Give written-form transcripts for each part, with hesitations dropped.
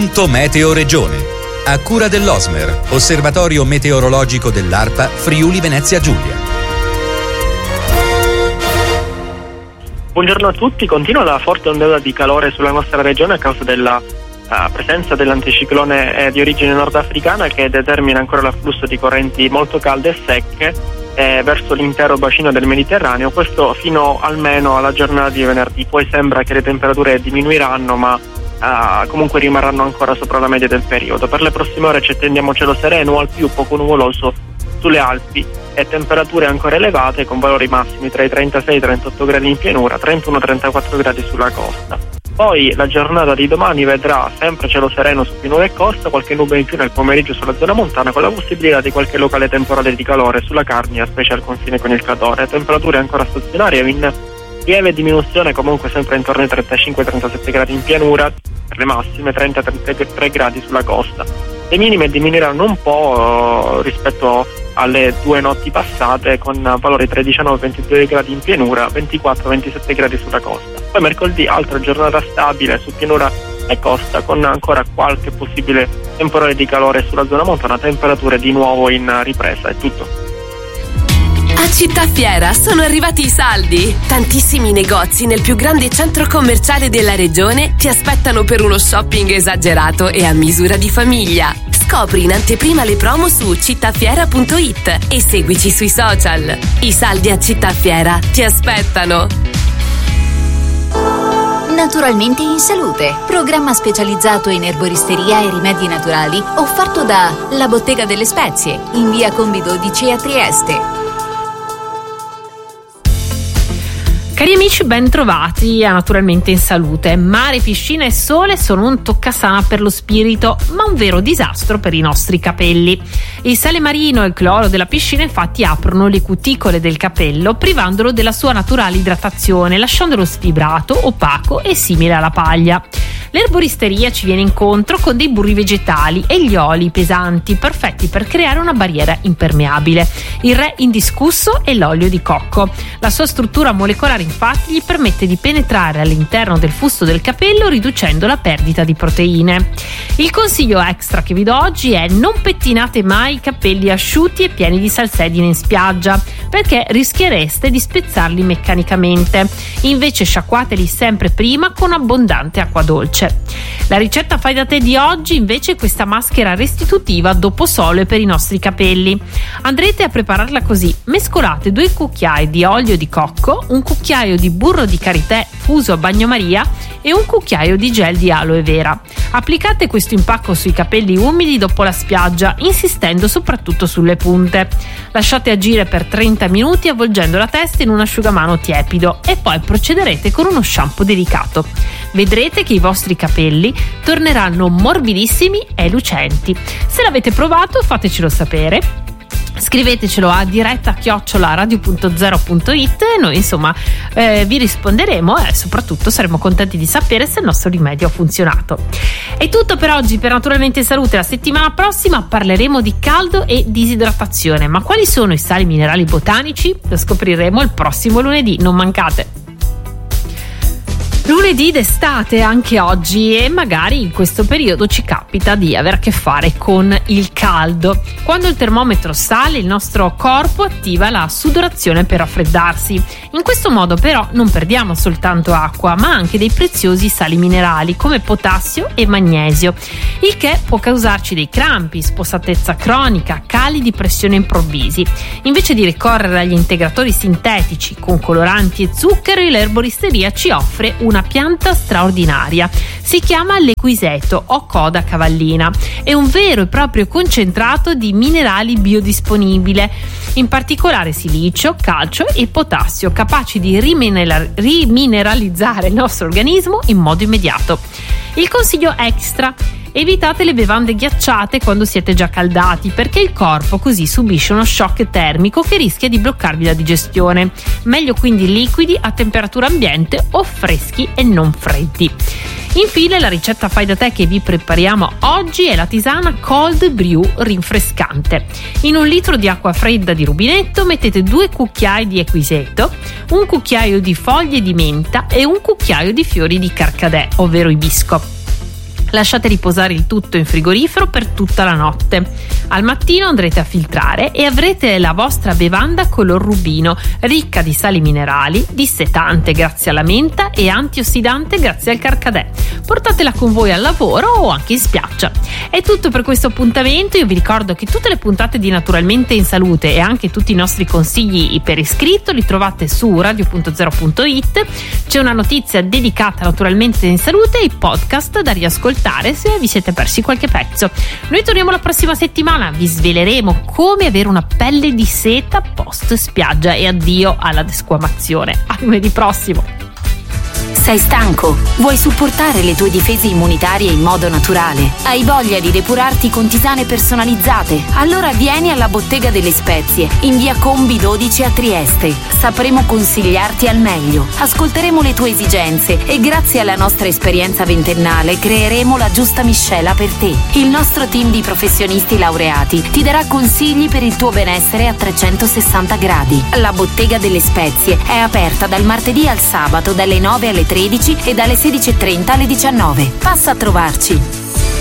Meteoregione, a cura dell'Osmer, Osservatorio Meteorologico dell'ARPA Friuli Venezia Giulia. Buongiorno a tutti, continua la forte ondata di calore sulla nostra regione a causa della presenza dell'anticiclone di origine nordafricana che determina ancora l'afflusso di correnti molto calde e secche verso l'intero bacino del Mediterraneo, questo fino almeno alla giornata di venerdì. Poi sembra che le temperature diminuiranno, ma comunque rimarranno ancora sopra la media del periodo. Per le prossime ore ci attendiamo cielo sereno, al più poco nuvoloso sulle Alpi e temperature ancora elevate con valori massimi tra i 36 e i 38 gradi in pianura, 31-34 gradi sulla costa. Poi la giornata di domani vedrà sempre cielo sereno su pianura e costa, qualche nube in più nel pomeriggio sulla zona montana, con la possibilità di qualche locale temporale di calore sulla Carnia, specie al confine con il Cadore. Temperature ancora stazionarie in lieve diminuzione, comunque sempre intorno ai 35-37 gradi in pianura, per le massime 30-33 gradi sulla costa. Le minime diminuiranno un po' rispetto alle 2 notti passate, con valori tra i 19 e 22 gradi in pianura, 24-27 gradi sulla costa. Poi mercoledì altra giornata stabile su pianura e costa, con ancora qualche possibile temporale di calore sulla zona montana, temperature di nuovo in ripresa. È tutto. A Città Fiera sono arrivati i saldi. Tantissimi negozi nel più grande centro commerciale della regione ti aspettano per uno shopping esagerato e a misura di famiglia. Scopri in anteprima le promo su cittafiera.it e seguici sui social. I saldi a Città Fiera ti aspettano. Naturalmente in salute, programma specializzato in erboristeria e rimedi naturali offerto da La Bottega delle Spezie in via Combi 12 a Trieste. Cari amici, ben trovati a Naturalmente in Salute. Mare, piscina e sole sono un toccasana per lo spirito, ma un vero disastro per i nostri capelli. Il sale marino e il cloro della piscina infatti aprono le cuticole del capello, privandolo della sua naturale idratazione, lasciandolo sfibrato, opaco e simile alla paglia. L'erboristeria ci viene incontro con dei burri vegetali e gli oli pesanti perfetti per creare una barriera impermeabile. Il re indiscusso è l'olio di cocco. La sua struttura molecolare infatti gli permette di penetrare all'interno del fusto del capello riducendo la perdita di proteine. Il consiglio extra che vi do oggi è: non pettinate mai i capelli asciutti e pieni di salsedine in spiaggia, perché rischiereste di spezzarli meccanicamente. Invece sciacquateli sempre prima con abbondante acqua dolce. La ricetta fai da te di oggi invece è questa maschera restitutiva dopo sole per i nostri capelli. Andrete a prepararla così: mescolate 2 cucchiai di olio di cocco, un cucchiaio di burro di karité fuso a bagnomaria e un cucchiaio di gel di aloe vera. Applicate questo impacco sui capelli umidi dopo la spiaggia, insistendo soprattutto sulle punte. Lasciate agire per 30 minuti avvolgendo la testa in un asciugamano tiepido e poi procederete con uno shampoo delicato. Vedrete che i vostri capelli torneranno morbidissimi e lucenti. Se l'avete provato, fatecelo sapere. Scrivetecelo a diretta@radio.0.it e noi vi risponderemo e soprattutto saremo contenti di sapere se il nostro rimedio ha funzionato. È tutto per oggi per Naturalmente in Salute. La settimana prossima parleremo di caldo e disidratazione, ma quali sono i sali minerali botanici? Lo scopriremo il prossimo lunedì, non mancate. Lunedì d'estate anche oggi, e magari in questo periodo ci capita di avere a che fare con il caldo. Quando il termometro sale, il nostro corpo attiva la sudorazione per raffreddarsi. In questo modo però non perdiamo soltanto acqua, ma anche dei preziosi sali minerali come potassio e magnesio, il che può causarci dei crampi, spossatezza cronica, cali di pressione improvvisi. Invece di ricorrere agli integratori sintetici con coloranti e zuccheri, l'erboristeria ci offre una pianta straordinaria. Si chiama l'equiseto o coda cavallina. È un vero e proprio concentrato di minerali biodisponibile, in particolare silicio, calcio e potassio, capaci di rimineralizzare il nostro organismo in modo immediato. Il consiglio extra: evitate le bevande ghiacciate quando siete già caldati, perché il corpo così subisce uno shock termico che rischia di bloccarvi la digestione. Meglio quindi liquidi a temperatura ambiente o freschi e non freddi. Infine, la ricetta fai da te che vi prepariamo oggi è la tisana cold brew rinfrescante. In 1 litro di acqua fredda di rubinetto mettete 2 cucchiai di equiseto, 1 cucchiaio di foglie di menta e 1 cucchiaio di fiori di carcadè, ovvero ibisco. Lasciate riposare il tutto in frigorifero per tutta la notte. Al mattino andrete a filtrare e avrete la vostra bevanda color rubino, ricca di sali minerali, dissetante grazie alla menta e antiossidante grazie al carcadè. Portatela con voi al lavoro o anche in spiaggia. È tutto per questo appuntamento. Io vi ricordo che tutte le puntate di Naturalmente in Salute e anche tutti i nostri consigli per iscritto li trovate su radio.0.it. C'è una notizia dedicata Naturalmente in Salute e i podcast da riascoltare se vi siete persi qualche pezzo. Noi torniamo la prossima settimana, vi sveleremo come avere una pelle di seta post spiaggia e addio alla desquamazione. A lunedì prossimo. Sei stanco? Vuoi supportare le tue difese immunitarie in modo naturale? Hai voglia di depurarti con tisane personalizzate? Allora vieni alla Bottega delle Spezie, in via Combi 12 a Trieste. Sapremo consigliarti al meglio, ascolteremo le tue esigenze e grazie alla nostra esperienza ventennale creeremo la giusta miscela per te. Il nostro team di professionisti laureati ti darà consigli per il tuo benessere a 360 gradi. La Bottega delle Spezie è aperta dal martedì al sabato dalle 9 alle 13 e dalle 16:30 alle 19. Passa a trovarci.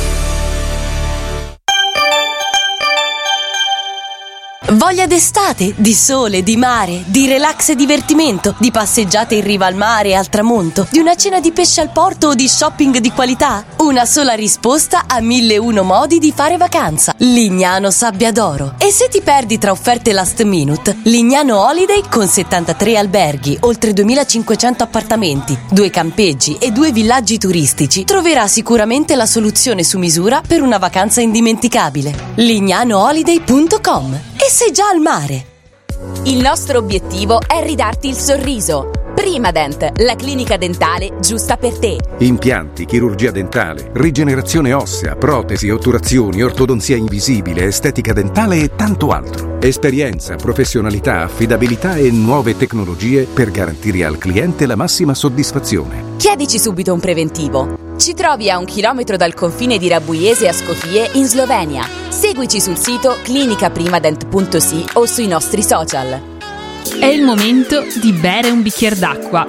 Voglia d'estate, di sole, di mare, di relax e divertimento, di passeggiate in riva al mare e al tramonto, di una cena di pesce al porto o di shopping di qualità? Una sola risposta a 1001 modi di fare vacanza. Lignano Sabbia d'Oro. E se ti perdi tra offerte last minute, Lignano Holiday con 73 alberghi, oltre 2500 appartamenti, 2 campeggi e 2 villaggi turistici troverà sicuramente la soluzione su misura per una vacanza indimenticabile. lignanoholiday.com. E sei già al mare. Il nostro obiettivo è ridarti il sorriso. Primadent, la clinica dentale giusta per te. Impianti, chirurgia dentale, rigenerazione ossea, protesi, otturazioni, ortodonzia invisibile, estetica dentale e tanto altro. Esperienza, professionalità, affidabilità e nuove tecnologie per garantire al cliente la massima soddisfazione. Chiedici subito un preventivo. Ci trovi a 1 chilometro dal confine di Rabuiese a Skopje in Slovenia. Seguici sul sito clinicaprimadent.si o sui nostri social. È il momento di bere un bicchiere d'acqua.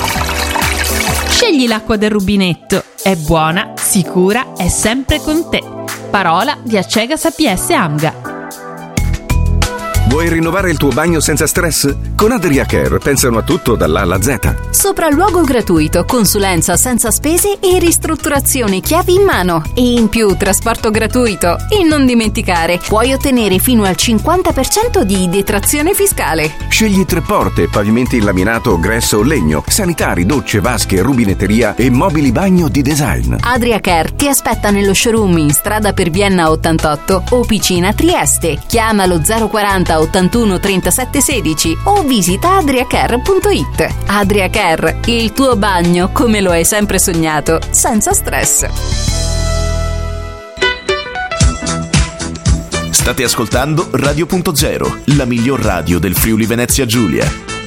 Scegli l'acqua del rubinetto. È buona, sicura, è sempre con te. Parola di Acegas APS Amga. Vuoi rinnovare il tuo bagno senza stress? Con Adria Care pensano a tutto dall'A alla Z. Sopralluogo gratuito, consulenza senza spese e ristrutturazioni chiavi in mano. E in più trasporto gratuito. E non dimenticare, puoi ottenere fino al 50% di detrazione fiscale. Scegli 3 porte, pavimenti in laminato, gresso o legno, sanitari, docce, vasche, rubinetteria e mobili bagno di design. Adria Care ti aspetta nello showroom in strada per Vienna 88 o Picina Trieste. Chiamalo 040 81 37 16 o visita adriacare.it. Adria Care, il tuo bagno come lo hai sempre sognato, senza stress. State ascoltando Radio.0, la miglior radio del Friuli Venezia Giulia.